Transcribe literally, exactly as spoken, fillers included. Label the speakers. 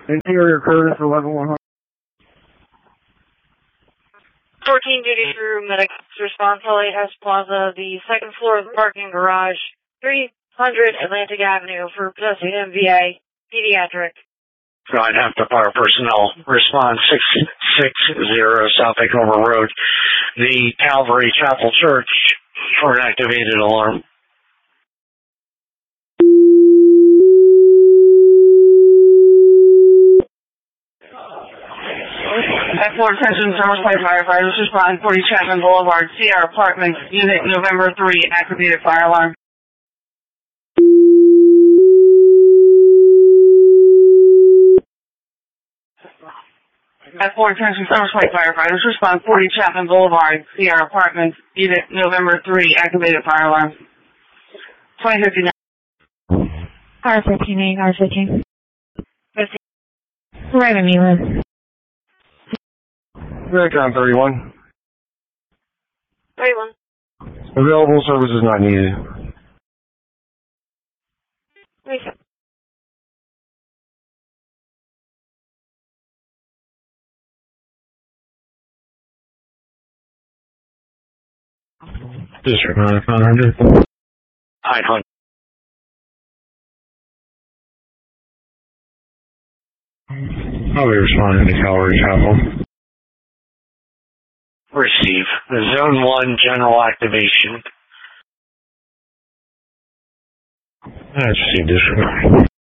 Speaker 1: Interior Curtis, eleven one hundred.
Speaker 2: fourteen duty through medic response to Lighthouse Plaza, the second floor of the parking garage, three hundred Atlantic Avenue for possessing M V A, pediatric.
Speaker 3: I'd have to fire personnel. Response six six zero South Tacoma Road, the Calvary Chapel Church, for an activated alarm.
Speaker 4: At four attention, Service Point firefighters respond forty Chapman Boulevard, C R Apartments, Unit November three, activated fire alarm. At four attention, Service Point firefighters respond forty Chapman Boulevard, C R Apartments, Unit November three, activated fire alarm. twenty fifty-nine.
Speaker 5: R fifteen eight, R fifteen. Right on you.
Speaker 1: Recon thirty-one.
Speaker 2: thirty-one.
Speaker 1: Available services not needed.
Speaker 2: Reset.
Speaker 1: District nine hundred.
Speaker 3: nine hundred.
Speaker 1: I'll be responding to Calvary Chapel.
Speaker 3: Receive. The Zone one general activation.
Speaker 1: I received District nine.